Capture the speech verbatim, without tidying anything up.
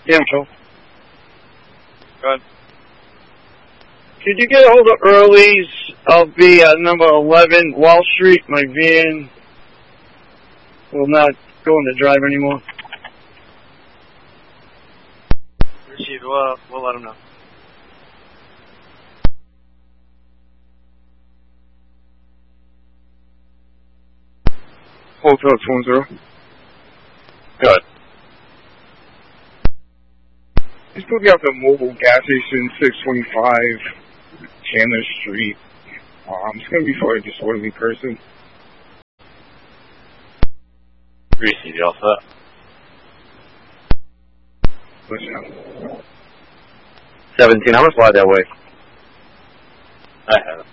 Yeah, I'm cool. Go ahead. Could you get a hold of Early's? I'll be at number eleven Wall Street. My van will not go into drive anymore. Received. Well, we'll let him know. Hotel two one zero. Good. He's looking out the mobile gas station, six twenty-five Chandler Street. Um, it's going to be for a disorderly person. Received. You all set? Listen. seventeen, I'm going to fly that way. I have it.